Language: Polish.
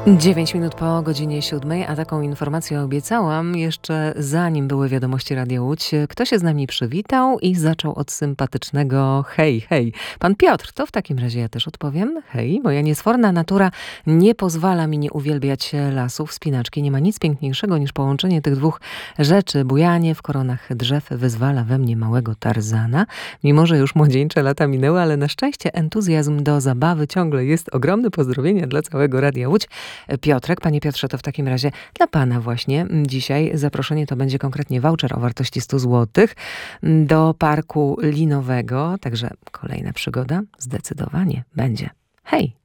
9 minut po godzinie 7, a taką informację obiecałam jeszcze zanim były wiadomości Radia Łódź. Kto się z nami przywitał i zaczął od sympatycznego hej, hej. Pan Piotr, to w takim razie ja też odpowiem. Hej, moja niesforna natura nie pozwala mi nie uwielbiać lasów, wspinaczki. Nie ma nic piękniejszego niż połączenie tych dwóch rzeczy. Bujanie w koronach drzew wyzwala we mnie małego Tarzana. Mimo że już młodzieńcze lata minęły, ale na szczęście entuzjazm do zabawy ciągle jest ogromny. Pozdrowienia dla całego Radia Łódź. Piotrek, panie Piotrze, to w takim razie dla pana właśnie dzisiaj zaproszenie to będzie konkretnie voucher o wartości 100 zł do parku linowego, także kolejna przygoda zdecydowanie będzie. Hej!